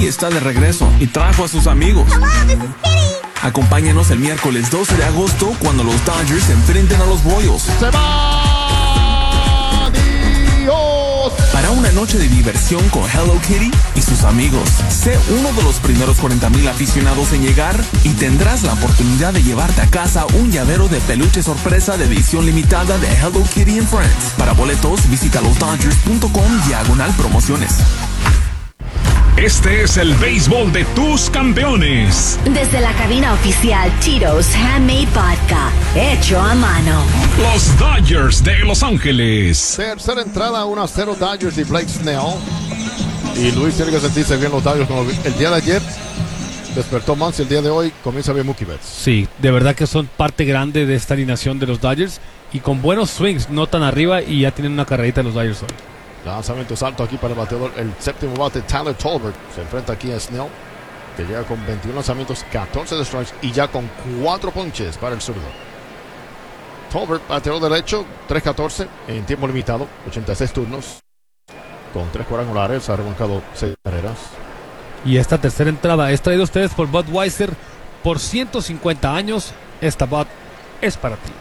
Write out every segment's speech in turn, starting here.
Kitty está de regreso y trajo a sus amigos. Acompáñanos el miércoles 12 de agosto cuando los Dodgers se enfrenten a los Royals. ¡Se va! ¡Dios! Para una noche de diversión con Hello Kitty y sus amigos. Sé uno de los primeros 40,000 aficionados en llegar y tendrás la oportunidad de llevarte a casa un llavero de peluche sorpresa de edición limitada de Hello Kitty and Friends. Para boletos, visita losdodgers.com/promociones. Este es el béisbol de tus campeones. Desde la cabina oficial Tito's Handmade Vodka, hecho a mano. Los Dodgers de Los Ángeles. Tercera entrada, 1-0 Dodgers y Blake Snell. Y Luis tiene que sentirse bien los Dodgers. Como el día de ayer despertó Muncy, el día de hoy comienza bien Mookie Betts. Sí, de verdad que son parte grande de esta alineación de los Dodgers. Y con buenos swings, no tan arriba, y ya tienen una carrerita los Dodgers hoy. Lanzamiento salto aquí para el bateador, el séptimo bate Tyler Tolbert. Se enfrenta aquí a Snell, que llega con 21 lanzamientos, 14 de strikes y ya con 4 ponches para el zurdo. Tolbert, bateador derecho, 3-14 en tiempo limitado, 86 turnos. Con 3 cuadrangulares, ha arrancado 6 carreras. Y esta tercera entrada es traída a ustedes por Budweiser. Por 150 años, esta Bud es para ti.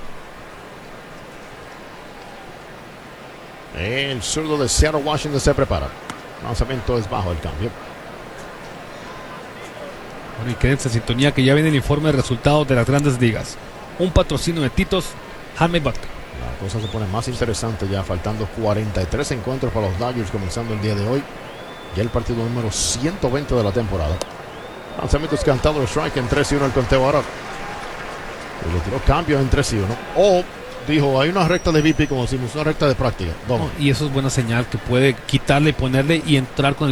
El zurdo de Seattle, Washington se prepara. Lanzamiento es bajo el cambio. Bueno, y quédense en sintonía que ya viene el informe de resultados de las grandes ligas. Un patrocinio de Tito's Handmade Vodka. La cosa se pone más interesante ya, faltando 43 encuentros para los Dodgers comenzando el día de hoy. Ya el partido número 120 de la temporada. Lanzamiento es cantado de strike en 3-1 el conteo ahora. Y le tiró cambio en 3-1. O dijo, hay una recta de VP, como decimos, una recta de práctica. Y eso es buena señal, que puede quitarle y ponerle y entrar con el